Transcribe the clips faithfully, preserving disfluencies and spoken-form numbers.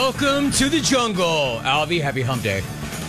Welcome to the jungle, Albie. Happy hump day.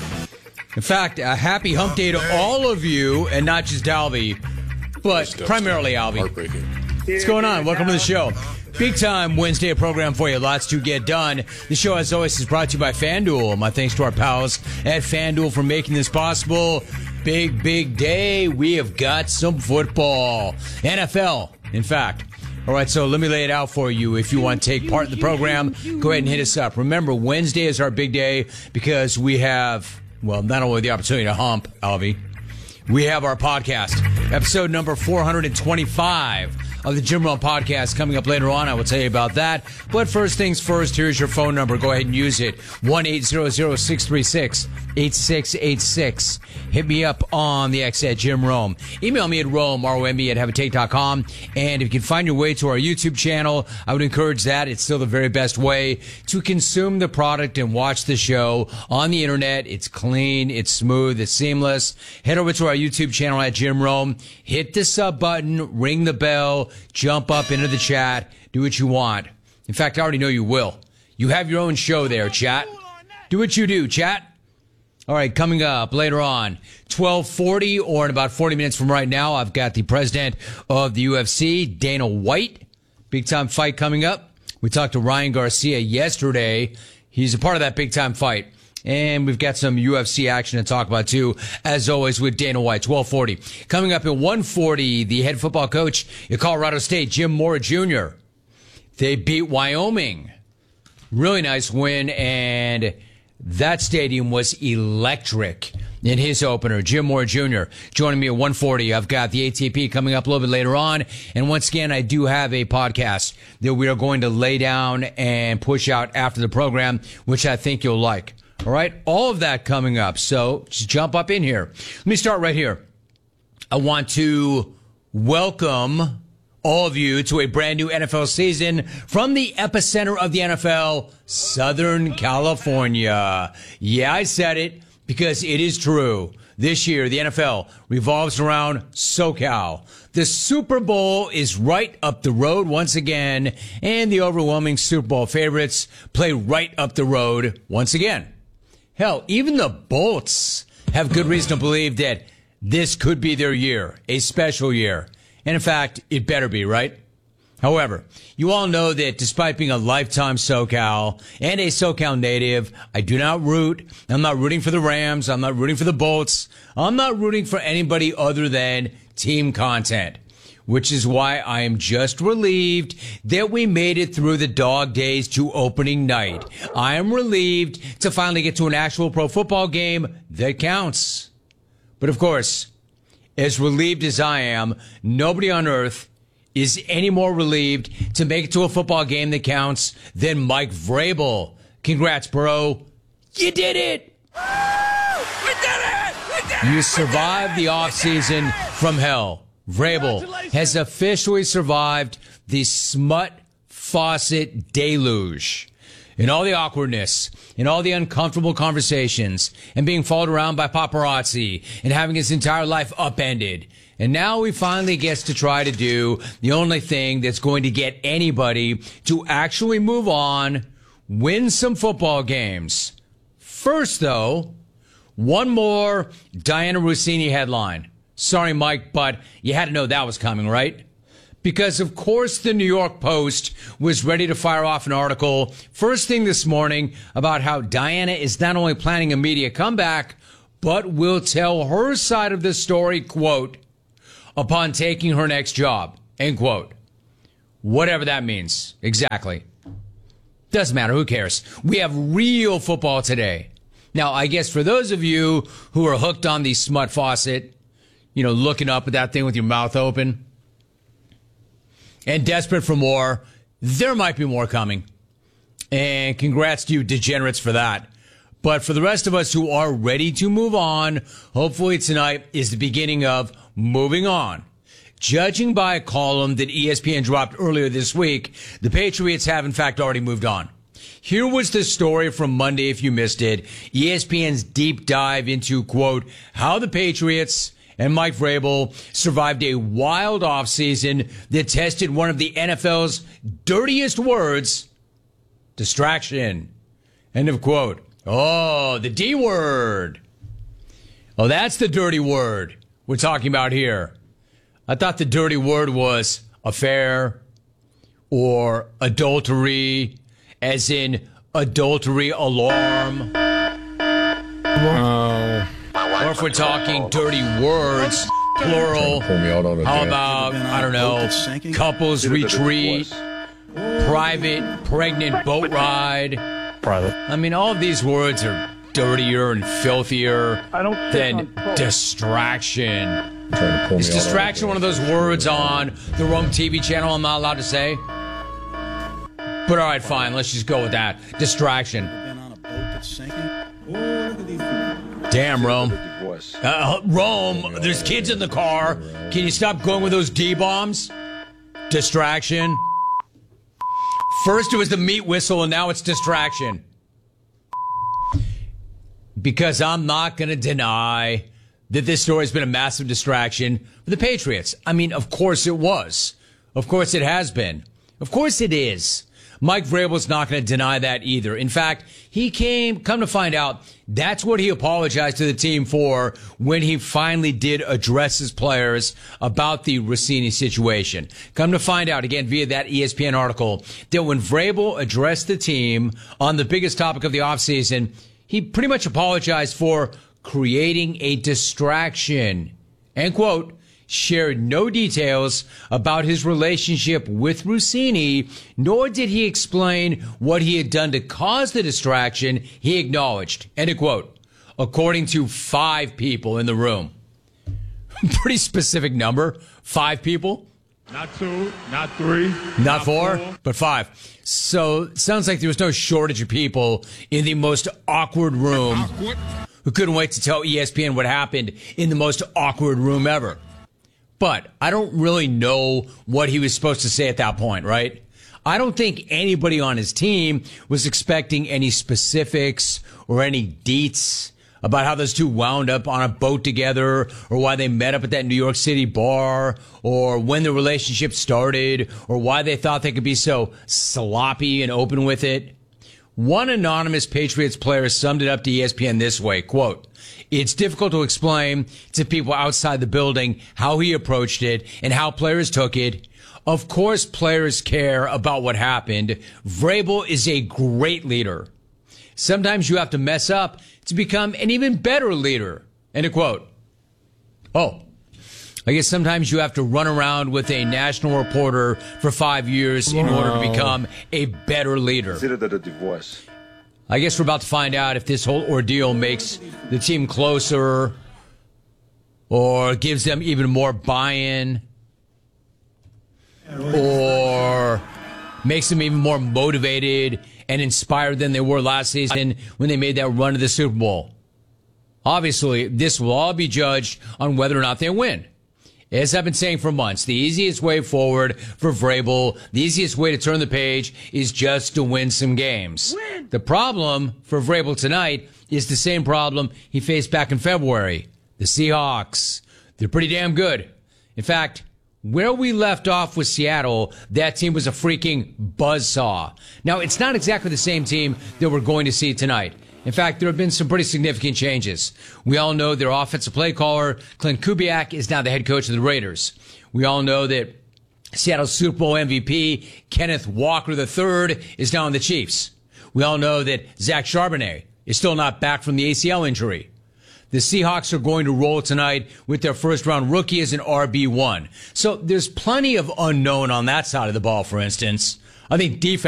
In fact, a happy hump day to all of you, and not just Albie, but primarily Albie. Heartbreaking. What's going on? Welcome to the show. Big time Wednesday program for you. Lots to get done. The show, as always, is brought to you by FanDuel. My thanks to our pals at FanDuel for making this possible. Big, big day. We have got some football. N F L, in fact. All right, so let me lay it out for you. If you want to take part in the program, go ahead and hit us up. Remember, Wednesday is our big day because we have, well, not only the opportunity to hump, Albie, we have our podcast, episode number four twenty-five of the Jim Rome podcast coming up later on. I will tell you about that. But first things first, here's your phone number. Go ahead and use it. one eight hundred, six three six, eight six eight six. Hit me up on the X at Jim Rome. Email me at Rome, R O M E, at habitate dot com. And if you can find your way to our YouTube channel, I would encourage that. It's still the very best way to consume the product and watch the show on the internet. It's clean, it's smooth, it's seamless. Head over to our YouTube channel at Jim Rome. Hit the sub button, ring the bell, jump up into the chat, do what you want. In fact, I already know you will. You have your own show there, chat. Do what you do, chat. All right, coming up later on, twelve forty, or in about forty minutes from right now, I've got the president of the U F C, Dana White. Big-time fight coming up. We talked to Ryan Garcia yesterday. He's a part of that big-time fight. And we've got some U F C action to talk about, too, as always, with Dana White, twelve forty. Coming up at one forty, the head football coach at Colorado State, Jim Mora Junior They beat Wyoming. Really nice win, and that stadium was electric in his opener. Jim Mora Junior joining me at one forty. I've got the A T P coming up a little bit later on. And once again, I do have a podcast that we are going to lay down and push out after the program, which I think you'll like. All right, all of that coming up. So just jump up in here. Let me start right here. I want to welcome all of you to a brand new N F L season from the epicenter of the N F L, Southern California. Yeah, I said it because it is true. This year, the N F L revolves around SoCal. The Super Bowl is right up the road once again, and the overwhelming Super Bowl favorites play right up the road once again. Hell, even the Bolts have good reason to believe that this could be their year, a special year. And in fact, it better be, right? However, you all know that despite being a lifetime SoCal and a SoCal native, I do not root. I'm not rooting for the Rams. I'm not rooting for the Bolts. I'm not rooting for anybody other than team content, which is why I am just relieved that we made it through the dog days to opening night. I am relieved to finally get to an actual pro football game that counts. But of course, as relieved as I am, nobody on earth is any more relieved to make it to a football game that counts than Mike Vrabel. Congrats, bro. You did it! We did it! We did it! You survived the offseason from hell. Vrabel has officially survived the Smut Faucet deluge. In all the awkwardness, in all the uncomfortable conversations, and being followed around by paparazzi, and having his entire life upended. And now he finally gets to try to do the only thing that's going to get anybody to actually move on, win some football games. First, though, one more Diana Rossini headline. Sorry, Mike, but you had to know that was coming, right? Because, of course, the New York Post was ready to fire off an article first thing this morning about how Diana is not only planning a media comeback, but will tell her side of the story, quote, upon taking her next job, end quote. Whatever that means. Exactly. Doesn't matter. Who cares? We have real football today. Now, I guess for those of you who are hooked on the Smut Faucet, you know, looking up at that thing with your mouth open and desperate for more, there might be more coming. And congrats to you degenerates for that. But for the rest of us who are ready to move on, hopefully tonight is the beginning of moving on. Judging by a column that E S P N dropped earlier this week, the Patriots have in fact already moved on. Here was the story from Monday if you missed it. E S P N's deep dive into, quote, how the Patriots and Mike Vrabel survived a wild offseason that tested one of the N F L's dirtiest words, distraction. End of quote. Oh, the D word. Oh, that's the dirty word we're talking about here. I thought the dirty word was affair or adultery, as in adultery alarm. Oh. Or if we're talking dirty words, plural, how about, I don't know, couples retreat, private, pregnant boat ride. Private. I mean, all of these words are dirtier and filthier than distraction. Is distraction one of those words on the wrong T V channel I'm not allowed to say? But all right, fine. Let's just go with that. Distraction. Damn, Rome. Uh, Rome, there's kids in the car. Can you stop going with those D-bombs? Distraction. First it was the meat whistle, and now it's distraction. Because I'm not going to deny that this story has been a massive distraction for the Patriots. I mean, of course it was. Of course it has been. Of course it is. Mike Vrabel's not going to deny that either. In fact, he came, come to find out, that's what he apologized to the team for when he finally did address his players about the Rossini situation. Come to find out, again, via that E S P N article, that when Vrabel addressed the team on the biggest topic of the offseason, he pretty much apologized for creating a distraction. And quote, shared no details about his relationship with Rossini, nor did he explain what he had done to cause the distraction he acknowledged. End of quote. According to five people in the room. Pretty specific number. Five people. Not two, not three. Not, not four, four, but five. So it sounds like there was no shortage of people in the most awkward room awkward. who couldn't wait to tell E S P N what happened in the most awkward room ever. But I don't really know what he was supposed to say at that point, right? I don't think anybody on his team was expecting any specifics or any deets about how those two wound up on a boat together, or why they met up at that New York City bar, or when the relationship started, or why they thought they could be so sloppy and open with it. One anonymous Patriots player summed it up to E S P N this way, quote, "It's difficult to explain to people outside the building how he approached it and how players took it. Of course, players care about what happened. Vrabel is a great leader. Sometimes you have to mess up to become an even better leader." End of quote. Oh, I guess sometimes you have to run around with a national reporter for five years in order to become a better leader. I guess we're about to find out if this whole ordeal makes the team closer or gives them even more buy-in or makes them even more motivated and inspired than they were last season when they made that run to the Super Bowl. Obviously, this will all be judged on whether or not they win. As I've been saying for months, the easiest way forward for Vrabel, the easiest way to turn the page is just to win some games. Win. The problem for Vrabel tonight is the same problem he faced back in February. The Seahawks. They're pretty damn good. In fact, where we left off with Seattle, that team was a freaking buzzsaw. Now, it's not exactly the same team that we're going to see tonight. In fact, there have been some pretty significant changes. We all know their offensive play caller, Clint Kubiak, is now the head coach of the Raiders. We all know that Seattle's Super Bowl M V P, Kenneth Walker the third, is now on the Chiefs. We all know that Zach Charbonnet is still not back from the A C L injury. The Seahawks are going to roll tonight with their first-round rookie as an R B one. So there's plenty of unknown on that side of the ball, for instance. I think defense